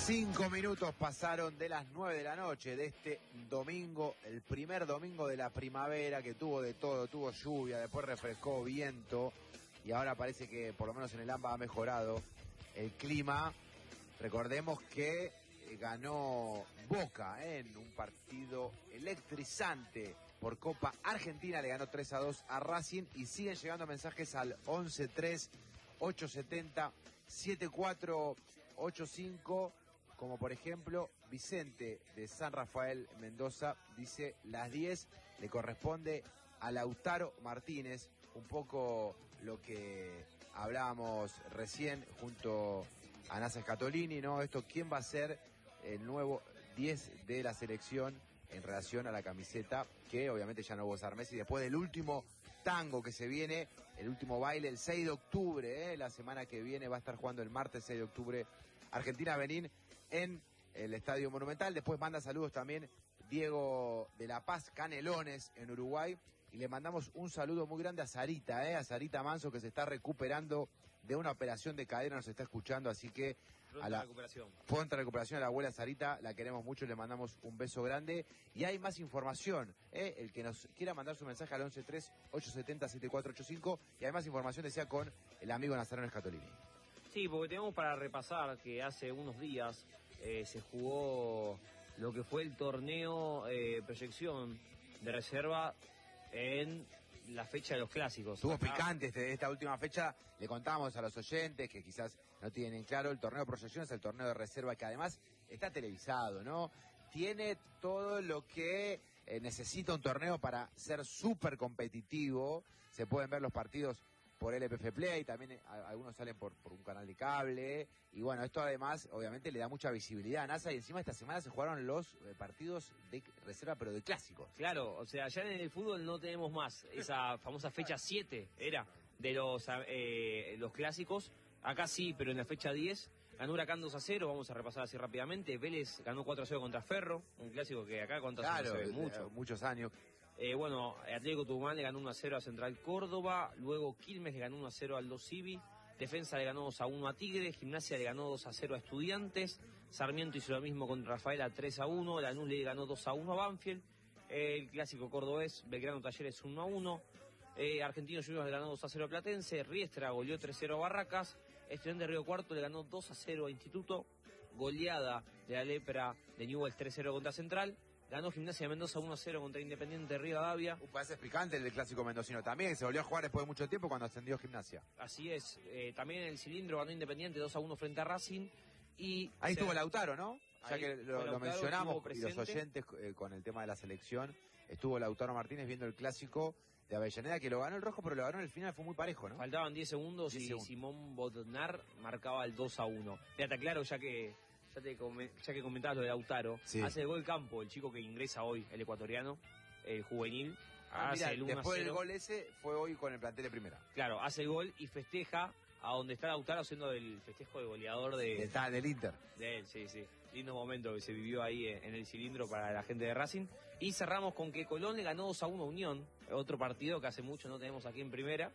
5 minutos pasaron de las 9 de la noche de este domingo, el primer domingo de la primavera, que tuvo de todo, tuvo lluvia, después refrescó, viento, y ahora parece que por lo menos en el AMBA ha mejorado el clima. Recordemos que ganó Boca en un partido electrizante por Copa Argentina, le ganó 3-2 a Racing, y siguen llegando mensajes al 11-3-870-7485, como por ejemplo Vicente de San Rafael Mendoza dice: las 10 le corresponde a Lautaro Martínez, un poco lo que hablábamos recién junto a Nasa Scatolini, ¿no? Esto, ¿quién va a ser el nuevo 10 de la selección en relación a la camiseta que obviamente ya no va a usar Messi después del último tango que se viene, el último baile el 6 de octubre, la semana que viene va a estar jugando el martes 6 de octubre Argentina-Benín en el Estadio Monumental. Después manda saludos también Diego de La Paz, Canelones en Uruguay, y le mandamos un saludo muy grande a Sarita, a Sarita Manso, que se está recuperando de una operación de cadera, nos está escuchando, así que pronta recuperación a la abuela Sarita, la queremos mucho, le mandamos un beso grande. Y hay más información, el que nos quiera mandar su mensaje al 11-3-870-7485, y hay más información, decía, con el amigo Nazareno Scatolini. Sí, porque tenemos para repasar que hace unos días se jugó lo que fue el torneo proyección de reserva en la fecha de los clásicos. Estuvo picante esta última fecha, le contábamos a los oyentes que quizás no tienen claro, el torneo de proyección es el torneo de reserva que además está televisado, ¿no? Tiene todo lo que necesita un torneo para ser súper competitivo, se pueden ver los partidos por LPF Play, también algunos salen por un canal de cable, y bueno, esto además obviamente le da mucha visibilidad a NASA, y encima esta semana se jugaron los partidos de reserva, pero de clásicos. Claro, o sea, ya en el fútbol no tenemos más esa famosa fecha 7, era, de los clásicos. Acá sí, pero en la fecha 10 ganó Huracán 2-0, vamos a repasar así rápidamente. Vélez ganó 4-0 contra Ferro, un clásico que acá contra se ve muchos años. Bueno, Atlético Tucumán le ganó 1-0 a Central Córdoba, luego Quilmes le ganó 1-0 al Aldo Civi, Defensa le ganó 2-1 a Tigre, Gimnasia le ganó 2-0 a Estudiantes, Sarmiento hizo lo mismo con Rafaela 3-1, Lanús le ganó 2-1 a Banfield, el clásico cordobés, Belgrano Talleres 1-1, Argentinos Juniors le ganó 2-0 a Platense, Riestra goleó 3-0 a Barracas, Estudiantes de Río Cuarto le ganó 2-0 a Instituto, goleada de la Lepra de Newell's 3-0 contra Central. Ganó Gimnasia de Mendoza 1-0 contra Independiente de Rivadavia. Parece explicante el del clásico mendocino también, se volvió a jugar después de mucho tiempo cuando ascendió Gimnasia. Así es, también en el cilindro ganó Independiente 2-1 frente a Racing. Y ahí estuvo Lautaro, ¿no? Ya que lo mencionamos, y los oyentes con el tema de la selección, estuvo Lautaro Martínez viendo el clásico de Avellaneda, que lo ganó el rojo, pero lo ganó en el final, fue muy parejo, ¿no? Faltaban 10 segundos y Simón Bodnar marcaba el 2-1. Fíjate, claro, ya que comentabas lo de Lautaro, sí. Hace el gol Campo, el chico que ingresa hoy, el ecuatoriano, el juvenil, hace el 1-0. Después del gol ese, fue hoy con el plantel de primera. Claro, hace el gol y festeja a donde está Lautaro, haciendo el festejo de goleador del Inter. De él, sí. Lindo momento que se vivió ahí en el cilindro para la gente de Racing. Y cerramos con que Colón le ganó 2-1 a Unión, otro partido que hace mucho no tenemos aquí en primera.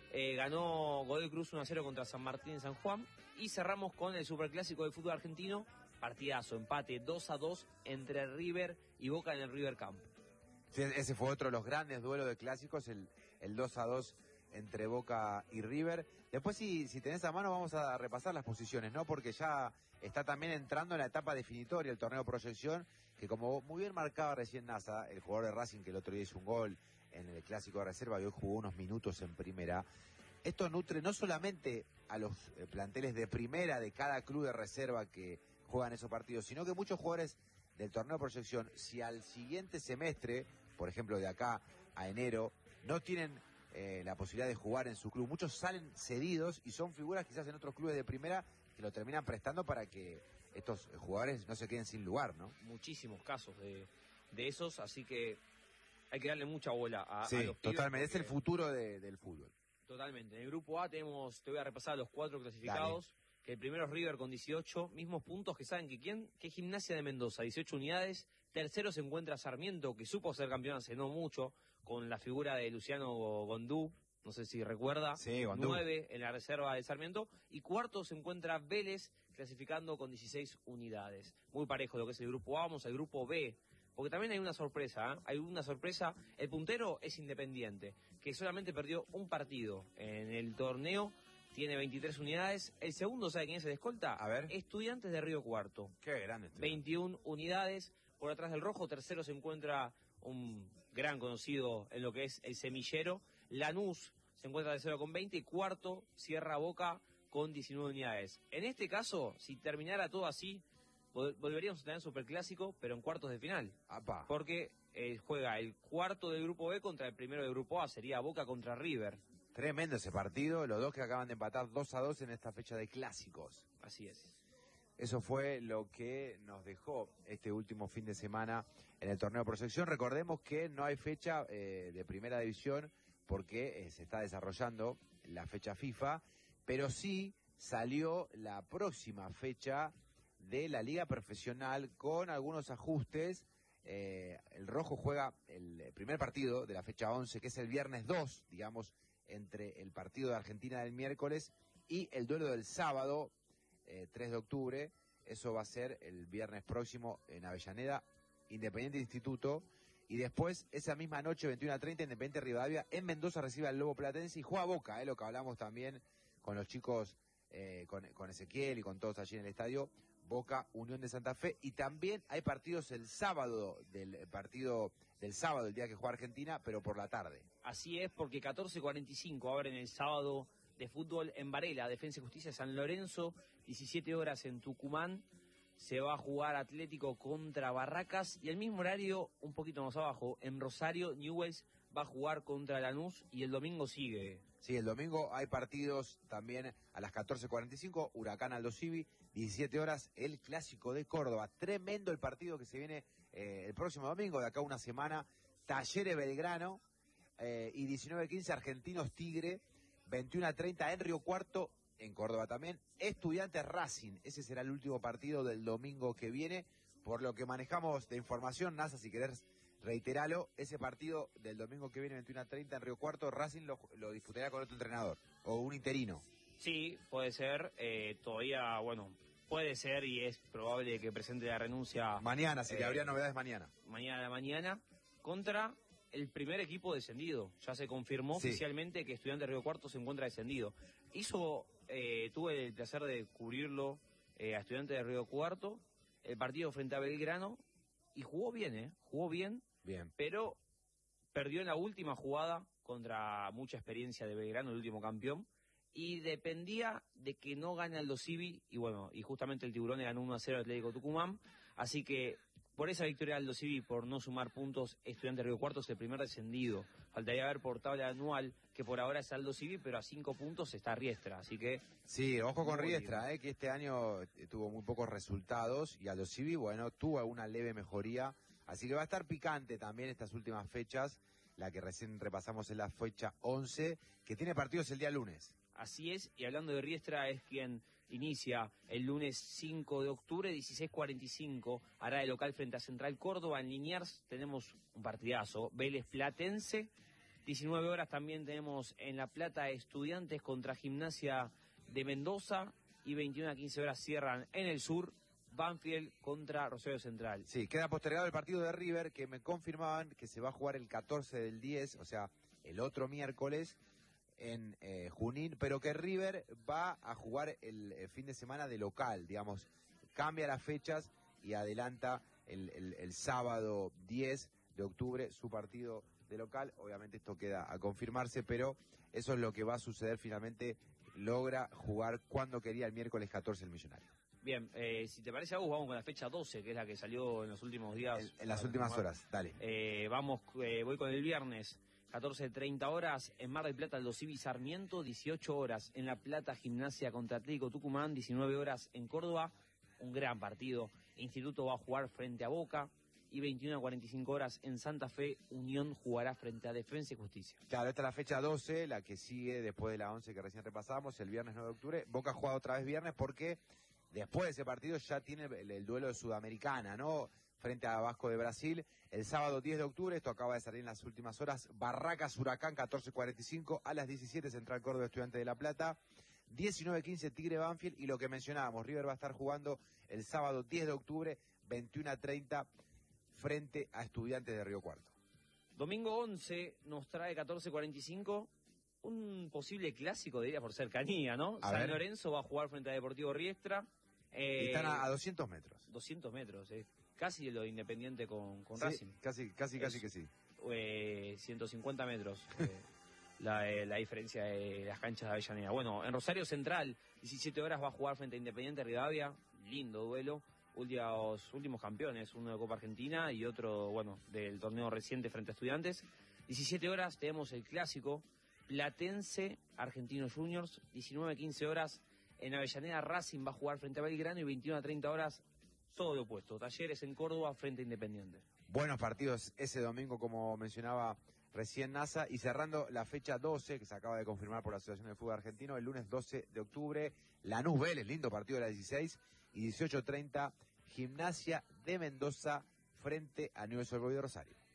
Ganó Godoy Cruz 1-0 contra San Martín en San Juan. Y cerramos con el superclásico del fútbol argentino. Partidazo, empate 2-2 entre River y Boca en el River Camp. Sí, ese fue otro de los grandes duelos de clásicos, el 2-2 entre Boca y River. Después, si tenés a mano, vamos a repasar las posiciones, ¿no? Porque ya está también entrando en la etapa definitoria el torneo proyección, que como muy bien marcaba recién Nasa, el jugador de Racing que el otro día hizo un gol en el clásico de reserva y hoy jugó unos minutos en primera. Esto nutre no solamente a los planteles de primera de cada club de reserva que juegan esos partidos, sino que muchos jugadores del torneo de proyección, si al siguiente semestre, por ejemplo de acá a enero, no tienen la posibilidad de jugar en su club, muchos salen cedidos y son figuras quizás en otros clubes de primera que lo terminan prestando para que estos jugadores no se queden sin lugar, ¿no? Muchísimos casos de esos, así que hay que darle mucha bola a los pibes. Totalmente, es el futuro del fútbol. Totalmente. En el grupo A te voy a repasar los 4 clasificados. Dale. Que el primero es River con 18, mismos puntos que saben que Gimnasia de Mendoza, 18 unidades. Tercero se encuentra Sarmiento, que supo ser campeón hace no mucho, con la figura de Luciano Gondú, no sé si recuerda. Sí, Gondú. 9 en la reserva de Sarmiento. Y cuarto se encuentra Vélez, clasificando con 16 unidades. Muy parejo lo que es el grupo A. Vamos al grupo B, porque también hay una sorpresa, ¿eh? Hay una sorpresa. El puntero es Independiente, que solamente perdió un partido en el torneo, tiene 23 unidades. El segundo, ¿sabe quién es el escolta? A ver. Estudiantes de Río Cuarto. Qué grande. 21 unidades. Por atrás del rojo, tercero se encuentra un gran conocido en lo que es el semillero. Lanús se encuentra tercero con 20 y cuarto cierra Boca con 19 unidades. En este caso, si terminara todo así, volveríamos a tener superclásico, pero en cuartos de final. Apá. Porque juega el cuarto del grupo B contra el primero del grupo A, sería Boca contra River. Tremendo ese partido, los dos que acaban de empatar 2-2 en esta fecha de clásicos. Así es. Eso fue lo que nos dejó este último fin de semana en el torneo de proyección. Recordemos que no hay fecha de primera división porque se está desarrollando la fecha FIFA, pero sí salió la próxima fecha de la Liga Profesional con algunos ajustes. El rojo juega el primer partido de la fecha 11, que es el viernes 2, digamos, entre el partido de Argentina del miércoles y el duelo del sábado, 3 de octubre, eso va a ser el viernes próximo en Avellaneda, Independiente Instituto, y después, esa misma noche, 21:30, Independiente Rivadavia, en Mendoza recibe al Lobo Platense y juega Boca, lo que hablamos también con los chicos, con Ezequiel y con todos allí en el estadio, Boca, Unión de Santa Fe, y también hay partidos el sábado, del partido del sábado, el día que juega Argentina, pero por la tarde. Así es, porque 14:45 abren el sábado de fútbol en Varela, Defensa y Justicia San Lorenzo, 17 horas en Tucumán, se va a jugar Atlético contra Barracas, y el mismo horario, un poquito más abajo, en Rosario, Newell's va a jugar contra Lanús, y el domingo sigue. Sí, el domingo hay partidos también a las 14:45, Huracán Aldo Civi, 17 horas, el Clásico de Córdoba. Tremendo el partido que se viene el próximo domingo, de acá una semana, Talleres Belgrano, y 19:15 Argentinos Tigre, 21:30 en Río Cuarto, en Córdoba también, Estudiantes Racing. Ese será el último partido del domingo que viene. Por lo que manejamos de información, NASA, si querés reiteralo, ese partido del domingo que viene, 21:30 en Río Cuarto, Racing lo disputará con otro entrenador, o un interino. Sí, puede ser, todavía, bueno, puede ser y es probable que presente la renuncia. Mañana, si le habría novedades mañana. Mañana a la mañana, contra el primer equipo descendido. Ya se confirmó oficialmente que Estudiantes de Río Cuarto se encuentra descendido. Tuve el placer de cubrirlo a Estudiantes de Río Cuarto, el partido frente a Belgrano, y jugó bien, jugó bien, pero perdió en la última jugada contra mucha experiencia de Belgrano, el último campeón, y dependía de que no gane Aldo Civi, y justamente el Tiburón le ganó 1-0 al Atlético Tucumán, así que por esa victoria de Aldo Civi, por no sumar puntos, Estudiantes de Río Cuarto es el primer descendido. Faltaría ver por tabla anual, que por ahora es Aldo Civi, pero a 5 puntos está Riestra, así que... Sí, ojo con Riestra, que este año tuvo muy pocos resultados, y Aldo Civi, bueno, tuvo una leve mejoría, así que va a estar picante también estas últimas fechas, la que recién repasamos es la fecha 11, que tiene partidos el día lunes. Así es, y hablando de Riestra, es quien inicia el lunes 5 de octubre, 16:45, hará de local frente a Central Córdoba. En Liniers tenemos un partidazo, Vélez Platense. 19 horas también tenemos en La Plata Estudiantes contra Gimnasia de Mendoza, y 21:15 horas cierran en el sur, Banfield contra Rosario Central. Sí, queda postergado el partido de River, que me confirmaban que se va a jugar el 14 del 10, o sea, el otro miércoles, en Junín, pero que River va a jugar el fin de semana de local, digamos, cambia las fechas y adelanta el sábado 10 de octubre su partido de local. Obviamente esto queda a confirmarse, pero eso es lo que va a suceder finalmente. Logra jugar cuando quería el miércoles 14 el Millonario. Bien, si te parece, Agus, vamos con la fecha 12, que es la que salió en los últimos días. En las últimas horas, dale. Voy con el viernes. 14:30 horas en Mar del Plata, Aldo Civi Sarmiento, 18 horas en La Plata, Gimnasia contra Atlético Tucumán, 19 horas en Córdoba, un gran partido. Instituto va a jugar frente a Boca, y 21:45 horas en Santa Fe, Unión jugará frente a Defensa y Justicia. Claro, esta es la fecha 12, la que sigue después de la 11 que recién repasamos, el viernes 9 de octubre. Boca juega otra vez viernes porque después de ese partido ya tiene el duelo de Sudamericana, ¿no? Frente a Vasco de Brasil, el sábado 10 de octubre, esto acaba de salir en las últimas horas, Barracas Huracán, 14:45, a las 17, Central Córdoba Estudiantes de La Plata, 19:15 Tigre Banfield, y lo que mencionábamos, River va a estar jugando el sábado 10 de octubre, 21:30, frente a Estudiantes de Río Cuarto. Domingo 11 nos trae 14:45 un posible clásico, diría, por cercanía, ¿no? A San ver. Lorenzo va a jugar frente a Deportivo Riestra. Y están a 200 metros. 200 metros, casi lo de Independiente con Sí, Racing. casi que sí. 150 metros la diferencia de las canchas de Avellaneda. Bueno, en Rosario Central, 17 horas va a jugar frente a Independiente Rivadavia. Lindo duelo. Últimos campeones, uno de Copa Argentina y otro, bueno, del torneo reciente frente a Estudiantes. 17 horas tenemos el clásico Platense Argentinos Juniors. 19:15 horas en Avellaneda Racing va a jugar frente a Belgrano, y 21:30 horas todo lo opuesto. Talleres en Córdoba frente a Independiente. Buenos partidos ese domingo, como mencionaba recién NASA, y cerrando la fecha 12, que se acaba de confirmar por la Asociación de Fútbol Argentino, el lunes 12 de octubre, Lanús Vélez, lindo partido de las 16, y 18:30, Gimnasia de Mendoza frente a Newell's Old Boys de Rosario.